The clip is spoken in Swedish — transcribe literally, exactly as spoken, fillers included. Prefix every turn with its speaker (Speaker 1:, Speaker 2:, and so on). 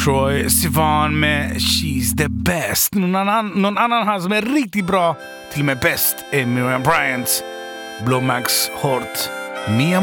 Speaker 1: Troye Sivan med She's the best. Någon annan, någon annan här som är riktigt bra, till och med bäst, är Miriam Bryant. Blåmax hårt. Mia